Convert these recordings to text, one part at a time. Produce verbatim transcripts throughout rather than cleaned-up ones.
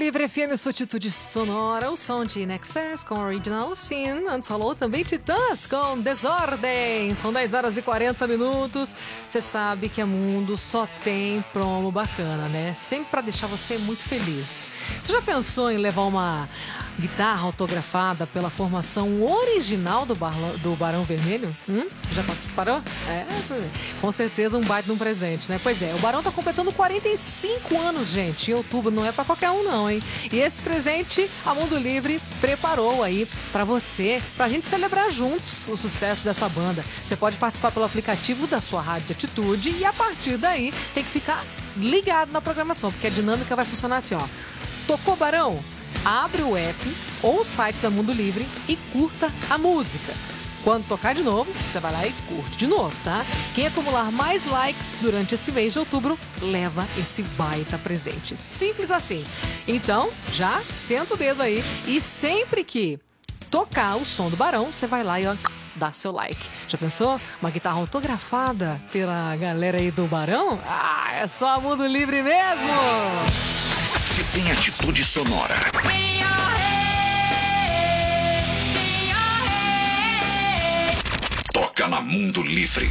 Livre F M, sua atitude sonora, o som de In Excess com Original Sin. Antes rolou também Titãs com Desordem. São dez horas e quarenta minutos. Você sabe que a Mundo só tem promo bacana, né? Sempre pra deixar você muito feliz. Você já pensou em levar uma guitarra autografada pela formação original do, bar, do Barão Vermelho? Hum? Já passou, parou? É, com certeza um baita de um presente, né? Pois é, o Barão tá completando quarenta e cinco anos, gente. Em outubro não é pra qualquer um não, hein? E esse presente a Mundo Livre preparou aí pra você, pra gente celebrar juntos o sucesso dessa banda. Você pode participar pelo aplicativo da sua Rádio de Atitude e a partir daí tem que ficar ligado na programação, porque a dinâmica vai funcionar assim, ó. Tocou Barão? Abre o app ou o site da Mundo Livre e curta a música. Quando tocar de novo, você vai lá e curte de novo, tá? Quem acumular mais likes durante esse mês de outubro, leva esse baita presente. Simples assim. Então, já senta o dedo aí e sempre que tocar o som do Barão, você vai lá e ó, dá seu like. Já pensou? Uma guitarra autografada pela galera aí do Barão? Ah, é só a Mundo Livre mesmo! Se tem atitude sonora. Toca na Mundo Livre.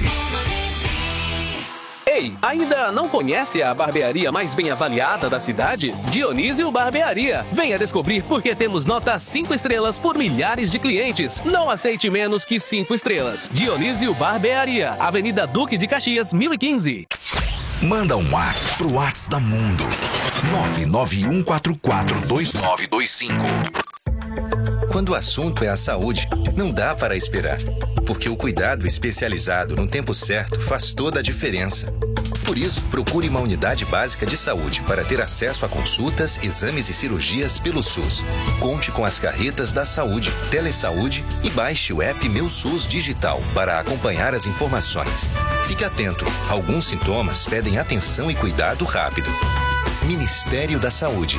Ei, ainda não conhece a barbearia mais bem avaliada da cidade? Dionísio Barbearia. Venha descobrir porque temos nota cinco estrelas por milhares de clientes. Não aceite menos que cinco estrelas. Dionísio Barbearia, Avenida Duque de Caxias, mil e quinze. Manda um WhatsApp pro WhatsApp da Mundo. nove nove um quatro quatro dois nove dois cinco. Quando o assunto é a saúde, não dá para esperar, porque o cuidado especializado no tempo certo faz toda a diferença. Por isso, procure uma unidade básica de saúde para ter acesso a consultas, exames e cirurgias pelo SUS. Conte com as carretas da saúde, Telesaúde e baixe o app Meu SUS Digital para acompanhar as informações. Fique atento, alguns sintomas pedem atenção e cuidado rápido. Ministério da Saúde.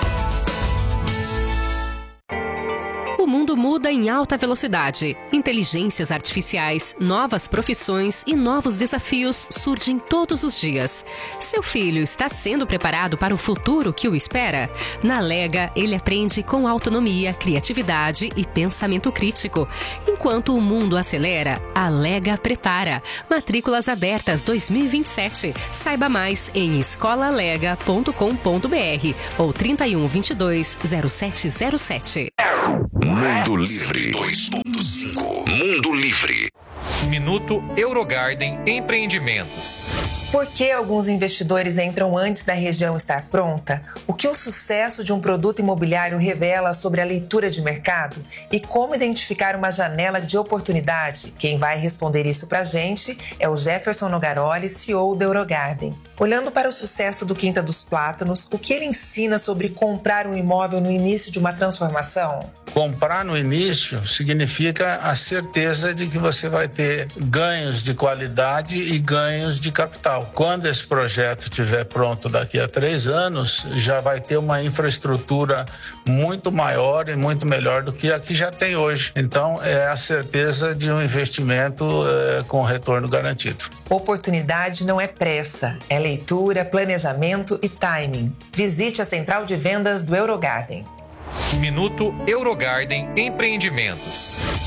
O mundo muda em alta velocidade. Inteligências artificiais, novas profissões e novos desafios surgem todos os dias. Seu filho está sendo preparado para o futuro que o espera? Na Lega, ele aprende com autonomia, criatividade e pensamento crítico. Enquanto o mundo acelera, a Lega prepara. Matrículas abertas dois mil e vinte e sete. Saiba mais em escola lega ponto com ponto br ou trinta e um, vinte e dois, zero sete zero sete. Mundo Livre dois ponto cinco. Mundo Livre. Minuto Eurogarden Empreendimentos. Por que alguns investidores entram antes da região estar pronta? O que o sucesso de um produto imobiliário revela sobre a leitura de mercado? E como identificar uma janela de oportunidade? Quem vai responder isso pra gente é o Jefferson Nogaroli, C E O do Eurogarden. Olhando para o sucesso do Quinta dos Plátanos, o que ele ensina sobre comprar um imóvel no início de uma transformação? Comprar no início significa a certeza de que você vai ter ganhos de qualidade e ganhos de capital. Quando esse projeto estiver pronto daqui a três anos, já vai ter uma infraestrutura muito maior e muito melhor do que a que já tem hoje. Então, é a certeza de um investimento é, com retorno garantido. Oportunidade não é pressa, é leitura, planejamento e timing. Visite a central de vendas do Eurogarden. Minuto Eurogarden Empreendimentos.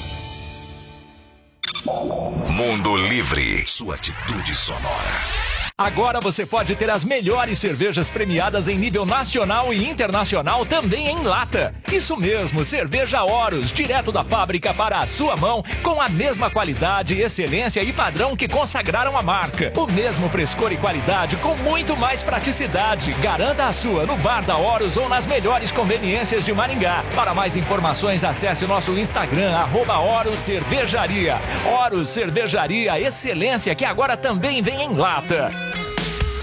Mundo Livre. Sua atitude sonora. Agora você pode ter as melhores cervejas premiadas em nível nacional e internacional também em lata. Isso mesmo, cerveja Horus, direto da fábrica para a sua mão, com a mesma qualidade, excelência e padrão que consagraram a marca. O mesmo frescor e qualidade com muito mais praticidade. Garanta a sua no bar da Horus ou nas melhores conveniências de Maringá. Para mais informações, acesse o nosso Instagram, arroba Horus Cervejaria. Horus Cervejaria, excelência que agora também vem em lata.